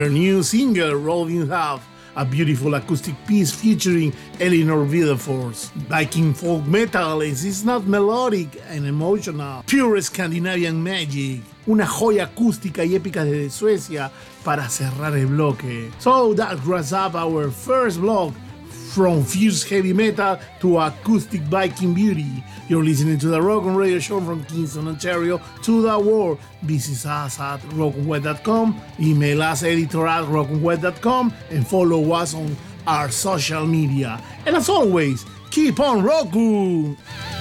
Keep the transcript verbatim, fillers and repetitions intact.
Her new single, Rolling Half, a beautiful acoustic piece featuring Eleanor Villefors. Viking folk metal is not melodic and emotional, pure Scandinavian magic. Una joya acústica y épica desde Suecia para cerrar el bloque. So that wraps up our first block, from fierce heavy metal to acoustic Viking beauty. You're listening to the Rock On Radio Show from Kingston, Ontario to the world. Visit us at rock on web dot com, email us editor at rock on web dot com, and follow us on our social media. And as always, keep on rocking!